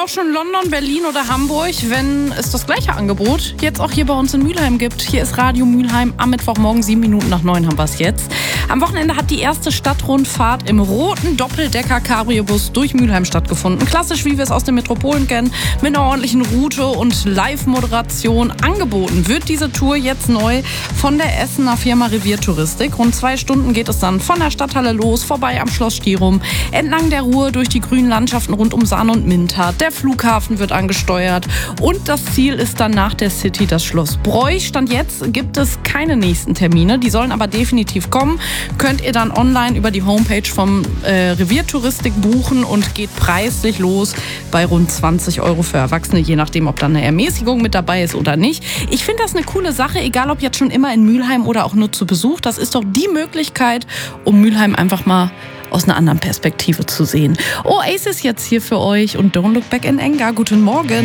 auch schon London, Berlin oder Hamburg, wenn es das gleiche Angebot jetzt auch hier bei uns in Mülheim gibt. Hier ist Radio Mülheim. Am Mittwochmorgen 7 Minuten nach 9 haben wir es jetzt. Am Wochenende hat die erste Stadtrundfahrt im roten Doppeldecker-Cabrio-Bus durch Mülheim stattgefunden. Klassisch, wie wir es aus den Metropolen kennen, mit einer ordentlichen Route und Live-Moderation. Angeboten wird diese Tour jetzt neu von der Essener Firma Reviertouristik. Rund 2 Stunden geht es dann von der Stadthalle los, vorbei am Schloss Stirum, entlang der Ruhr durch die grünen Landschaften rund um Sahne und Mintat. Der Flughafen wird angesteuert und das Ziel ist dann nach der City das Schloss Broich. Stand jetzt gibt es keine nächsten Termine, die sollen aber definitiv kommen. Könnt ihr dann online über die Homepage vom Reviertouristik buchen und geht preislich los bei rund 20 € für Erwachsene, je nachdem, ob dann eine Ermäßigung mit dabei ist oder nicht. Ich finde das eine coole Sache, egal ob jetzt schon immer in Mülheim oder auch nur zu Besuch. Das ist doch die Möglichkeit, um Mülheim einfach mal aus einer anderen Perspektive zu sehen. Oasis jetzt hier für euch und Don't Look Back in Anger. Guten Morgen.